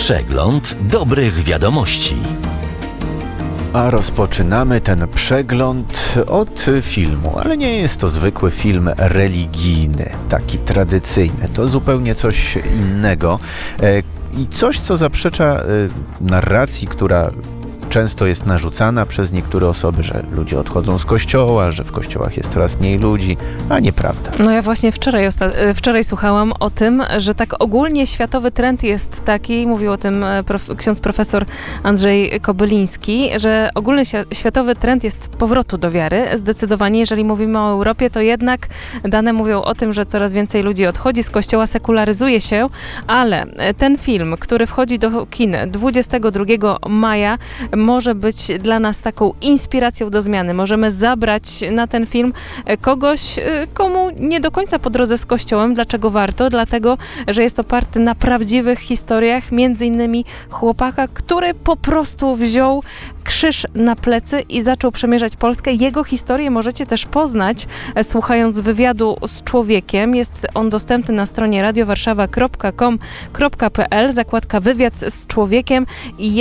Przegląd dobrych wiadomości. A rozpoczynamy ten przegląd od filmu, ale nie jest to zwykły film religijny, taki tradycyjny. To zupełnie coś innego i coś, co zaprzecza narracji, która często jest narzucana przez niektóre osoby, że ludzie odchodzą z kościoła, że w kościołach jest coraz mniej ludzi, a nieprawda. No ja właśnie wczoraj słuchałam o tym, że tak ogólnie światowy trend jest taki, mówił o tym ksiądz profesor Andrzej Kobyliński, że ogólny światowy trend jest powrotu do wiary. Zdecydowanie, jeżeli mówimy o Europie, to jednak dane mówią o tym, że coraz więcej ludzi odchodzi z kościoła, sekularyzuje się, ale ten film, który wchodzi do kin 22 maja, może być dla nas taką inspiracją do zmiany. Możemy zabrać na ten film kogoś, komu nie do końca po drodze z Kościołem. Dlaczego warto? Dlatego, że jest oparty na prawdziwych historiach, między innymi chłopaka, który po prostu wziął krzyż na plecy i zaczął przemierzać Polskę. Jego historię możecie też poznać, słuchając wywiadu z człowiekiem. Jest on dostępny na stronie radiowarszawa.com.pl, zakładka wywiad z człowiekiem i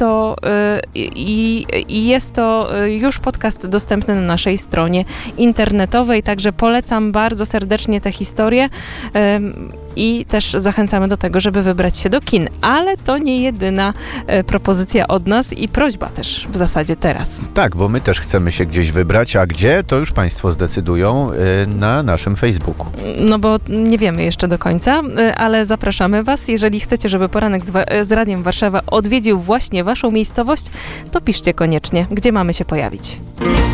jest to już podcast dostępny na naszej stronie internetowej, także polecam bardzo serdecznie tę historię i też zachęcamy do tego, żeby wybrać się do kin. Ale to nie jedyna propozycja od nas i prośba też w zasadzie teraz. Tak, bo my też chcemy się gdzieś wybrać, a gdzie, to już Państwo zdecydują na naszym Facebooku. No bo nie wiemy jeszcze do końca, ale zapraszamy Was. Jeżeli chcecie, żeby Poranek z Radiem Warszawa odwiedził właśnie Waszą miejscowość, to piszcie koniecznie, gdzie mamy się pojawić.